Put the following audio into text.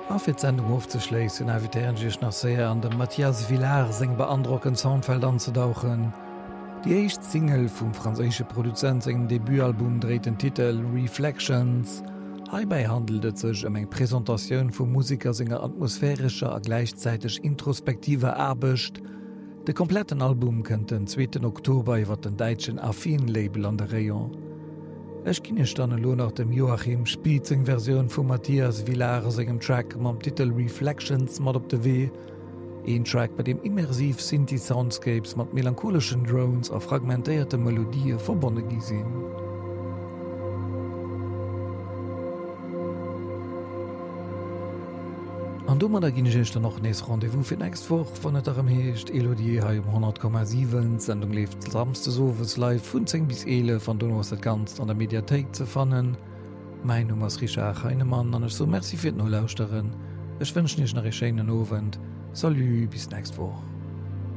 A fir d'Sendung aufzuschleessen, invitieren sich nach sehr an dem Matthias Villard seng beandruckend Soundfeld anzudauchen. Die eicht Single vum franzésche Produzent engem Debütalbum dreht den Titel «Reflections». Hierbei handelt es sich um eng Präsentatioun vum Musiker senger atmosphärischer a gleichzeitig introspektiver Arbeit. De kompletten Album kënnt den 2. Oktober iwwer den deitschen Affin-Label an der Rayon. Ech kinne stanne lo nach dem Joachim Spietzing Version vum Matthias Villard segem Track mam Titel «Reflections» mat op de W. Ein Track, bei dem immersiv Synthi-Soundscapes mat melancholischen Drones a fragmentéierte Melodie verbonnen gisinn. An dummer da ginne ich dann noch nees Rendezvous fir nächst woch, wann et am heescht Elodie ha 100,7 Sendung left samste sowes live vun 10 bis 11 van du was et ganz an der Mediathek ze fannen. Mein Nummer ist Richard Heinemann an so merci fir no Lauschteen. Ech wünsch nicht nach Rescheinen Ovent. Salut, bis nächst woch.